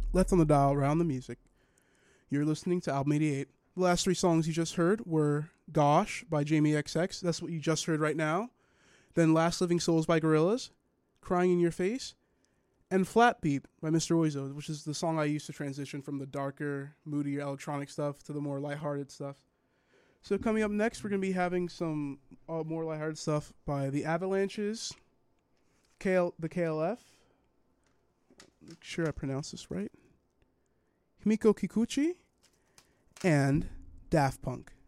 Left on the Dial, Around the Music. You're listening to Album 88. The last three songs you just heard were Gosh by Jamie XX. That's what you just heard right now. Then Last Living Souls by Gorillaz, Crying in Your Face, and Flat Beat by Mr. Oizo, which is the song I used to transition from the darker, moodier electronic stuff to the more lighthearted stuff. So coming up next, we're going to be having some more lighthearted stuff by the Avalanches, the KLF, make sure I pronounce this right, Himiko Kikuchi, and Daft Punk.